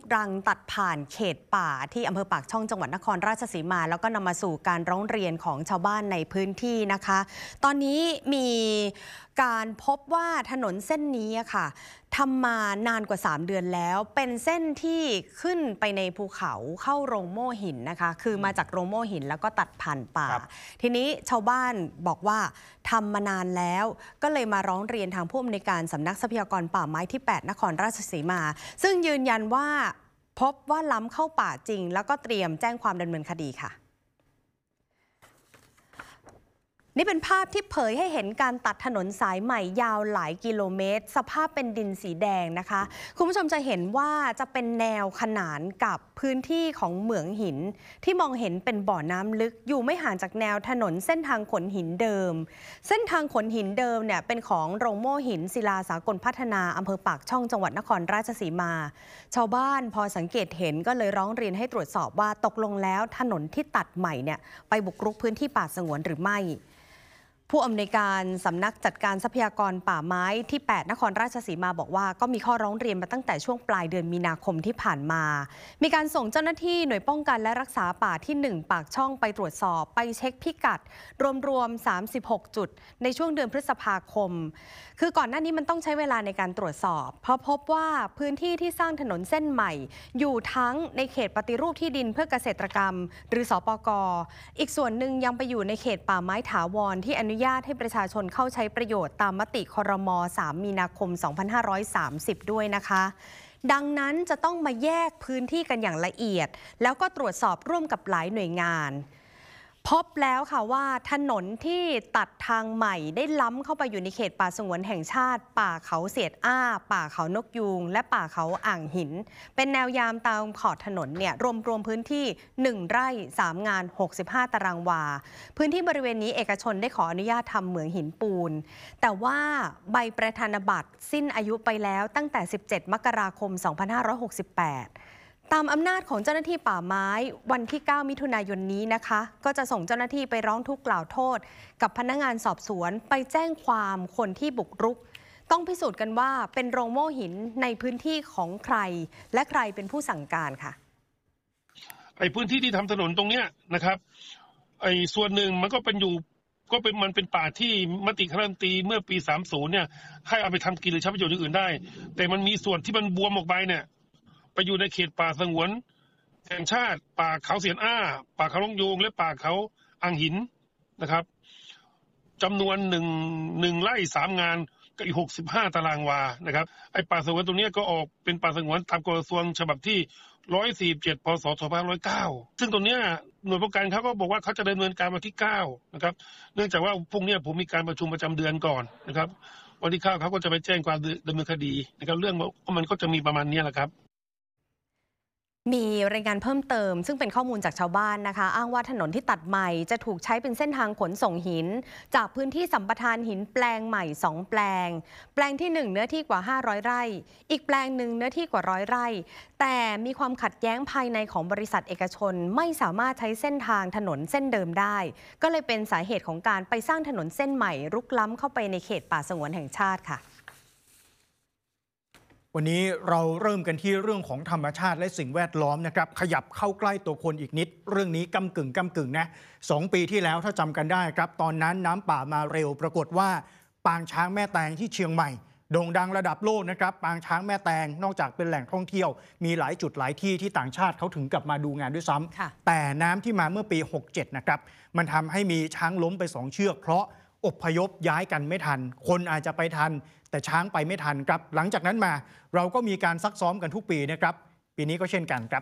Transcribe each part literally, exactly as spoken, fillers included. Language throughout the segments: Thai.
รังตัดผ่านเขตป่าที่อำเภอปากช่องจังหวัดนครราชสีมาแล้วก็นำมาสู่การร้องเรียนของชาวบ้านในพื้นที่นะคะตอนนี้มีการพบว่าถนนเส้นนี้ค่ะทำมานานกว่าสามเดือนแล้วเป็นเส้นที่ขึ้นไปในภูเขาเข้าโรงโม่หินนะคะคือมาจากโรงโม่หินแล้วก็ตัดผ่านป่าทีนี้ชาวบ้านบอกว่าทำมานานแล้วก็เลยมาร้องเรียนทางผู้อำนวยการสำนักทรัพยากรป่าไม้ที่แปดนครราชสีมาซึ่งยืนยันว่าพบว่าล้ำเข้าป่าจริงแล้วก็เตรียมแจ้งความดำเนินคดีค่ะนี่เป็นภาพที่เผยให้เห็นการตัดถนนสายใหม่ยาวหลายกิโลเมตรสภาพเป็นดินสีแดงนะคะคุณผู้ชมจะเห็นว่าจะเป็นแนวขนานกับพื้นที่ของเหมืองหินที่มองเห็นเป็นบ่อน้ำลึกอยู่ไม่ห่างจากแนวถนนเส้นทางขนหินเดิมเส้นทางขนหินเดิมเนี่ยเป็นของโรงโม่หินศิลาสากลพัฒนาอำเภอปากช่องจังหวัดนครราชสีมาชาวบ้านพอสังเกตเห็นก็เลยร้องเรียนให้ตรวจสอบว่าตกลงแล้วถนนที่ตัดใหม่เนี่ยไปบุกรุกพื้นที่ป่าสงวนหรือไม่ผู้อำนวยการสำนักจัดการทรัพยากรป่าไม้ที่แปดนครราชสีมาบอกว่าก็มีข้อร้องเรียนมาตั้งแต่ช่วงปลายเดือนมีนาคมที่ผ่านมามีการส่งเจ้าหน้าที่หน่วยป้องกันและรักษาป่าที่หนึ่งปากช่องไปตรวจสอบไปเช็คพิกัดรวมๆสามสิบหกจุดในช่วงเดือนพฤษภาคมคือก่อนหน้านี้มันต้องใช้เวลาในการตรวจสอบเพราะพบว่าพื้นที่ที่สร้างถนนเส้นใหม่อยู่ทั้งในเขตปฏิรูปที่ดินเพื่อเกษตรกรรมหรือสปก.อีกส่วนหนึ่งยังไปอยู่ในเขตป่าไม้ถาวรที่อนุญาตให้ประชาชนเข้าใช้ประโยชน์ตามมติครม. สามมีนาคม สองพันห้าร้อยสามสิบ ด้วยนะคะดังนั้นจะต้องมาแยกพื้นที่กันอย่างละเอียดแล้วก็ตรวจสอบร่วมกับหลายหน่วยงานพบแล้วค่ะว่าถนนที่ตัดทางใหม่ได้ล้ำเข้าไปอยู่ในเขตป่าสงวนแห่งชาติป่าเขาเสียดอ้าป่าเขานกยูงและป่าเขาอ่างหินเป็นแนวยามตามขอบถนนเนี่ยรวมรวมพื้นที่หนึ่งไร่สามงานหกสิบห้าตารางวาพื้นที่บริเวณนี้เอกชนได้ขออนุญาตทำเหมืองหินปูนแต่ว่าใบประธานบัตรสิ้นอายุไปแล้วตั้งแต่สิบเจ็ดมกราคมสองพันห้าร้อยหกสิบแปดตามอำนาจของเจ้าหน้าที่ป่าไม้วันที่เก้ามิถุนายนนี้นะคะก็จะส่งเจ้าหน้าที่ไปร้องทุกข์กล่าวโทษกับพนักงานสอบสวนไปแจ้งความคนที่บุกรุกต้องพิสูจน์กันว่าเป็นโรงโม่หินในพื้นที่ของใครและใครเป็นผู้สั่งการค่ะไอ้พื้นที่ที่ทำถนนตรงเนี้ยนะครับไอ้ส่วนหนึ่งมันก็เป็นอยู่ก็เป็นมันเป็นป่าที่มติคณะรัฐมนตรีเมื่อปีสามสิบเนี่ยให้เอาไปทำกินหรือใช้ประโยชน์อย่างอื่นได้แต่มันมีส่วนที่มันบวมออกไปเนี่ยไปอยู่ในเขตป่าสงวนแห่งชาติป่าเขาเสียนอ้าป่าเขาลงยูงและป่าเขาอ่างหินนะครับจำนวนหนึ่งหนึ่งไร่สามงานก็อีกหกสิบห้าตารางวานะครับไอ้ป่าสงวนตรงนี้ก็ออกเป็นป่าสงวนตามกฎกระทรวงฉบับที่ร้อยสี่สิบเจ็ดพ.ศ. สองพันห้าร้อยเก้าซึ่งตรงนี้หน่วยป้องกันเขาก็บอกว่าเขาจะดำเนินการวันที่เก้านะครับเนื่องจากว่าพรุ่งนี้ผมมีการประชุมประจำเดือนก่อนนะครับวันที่เก้าเขาก็จะไปแจ้งความดำเนินคดีนะครับเรื่องมันก็จะมีประมาณนี้แหละครับมีรายงานเพิ่มเติมซึ่งเป็นข้อมูลจากชาวบ้านนะคะอ้างว่าถนนที่ตัดใหม่จะถูกใช้เป็นเส้นทางขนส่งหินจากพื้นที่สัมปทานหินแปลงใหม่สองแปลงแปลงที่หนึ่งเนื้อที่กว่าห้าร้อยไร่อีกแปลงหนึ่งเนื้อที่กว่าร้อยไร่แต่มีความขัดแย้งภายในของบริษัทเอกชนไม่สามารถใช้เส้นทางถนนเส้นเดิมได้ก็เลยเป็นสาเหตุของการไปสร้างถนนเส้นใหม่รุกล้ำเข้าไปในเขตป่าสงวนแห่งชาติค่ะวันนี้เราเริ่มกันที่เรื่องของธรรมชาติและสิ่งแวดล้อมนะครับขยับเข้าใกล้ตัวคนอีกนิดเรื่องนี้ก้ำกึ่งก้ำกึ่งนะสองปีที่แล้วถ้าจำกันได้ครับตอนนั้นน้ำป่ามาเร็วปรากฏว่าปางช้างแม่แตงที่เชียงใหม่โด่งดังระดับโลกนะครับปางช้างแม่แตงนอกจากเป็นแหล่งท่องเที่ยวมีหลายจุดหลายที่ที่ต่างชาติเขาถึงกลับมาดูงานด้วยซ้ำแต่น้ำที่มาเมื่อปีหกเจ็ดนะครับมันทำให้มีช้างล้มไปสองเชือกเพราะอพยพย้ายกันไม่ทันคนอาจจะไปทันแต่ช้างไปไม่ทันครับหลังจากนั้นมาเราก็มีการซักซ้อมกันทุกปีนะครับปีนี้ก็เช่นกันครับ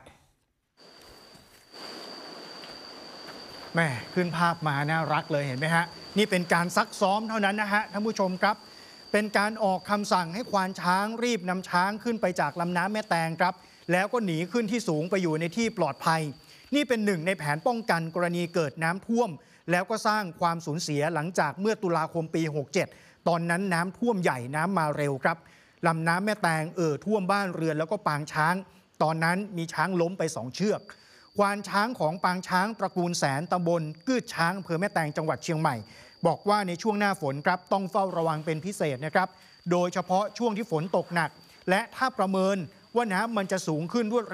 แม่ขึ้นภาพมาน่ารักเลยเห็นไหมฮะนี่เป็นการซักซ้อมเท่านั้นนะฮะท่านผู้ชมครับเป็นการออกคำสั่งให้ควานช้างรีบนำช้างขึ้นไปจากลำน้ำแม่แตงครับแล้วก็หนีขึ้นที่สูงไปอยู่ในที่ปลอดภัยนี่เป็นหนึ่งในแผนป้องกันกรณีเกิดน้ำท่วมแล้วก็สร้างความสูญเสียหลังจากเมื่อตุลาคมปีหกเจ็ดตอนนั้นน้ำท่วมใหญ่น้ำมาเร็วครับลำน้ำแม่แตงเอ่อท่วมบ้านเรือนแล้วก็ปางช้างตอนนั้นมีช้างล้มไปสองเชือกควานช้างของปางช้างตระกูลแสนตำบลกืดช้างอำเภอแม่แตงจังหวัดเชียงใหม่บอกว่าในช่วงหน้าฝนครับต้องเฝ้าระวังเป็นพิเศษนะครับโดยเฉพาะช่วงที่ฝนตกหนักและถ้าประเมินว่าน้ำมันจะสูงขึ้นรวด